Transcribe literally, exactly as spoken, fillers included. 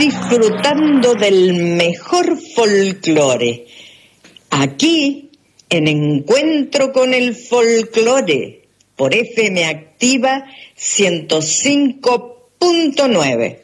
disfrutando del mejor folclore. Aquí, en Encuentro con el Folclore, por F M Activa ciento cinco punto nueve.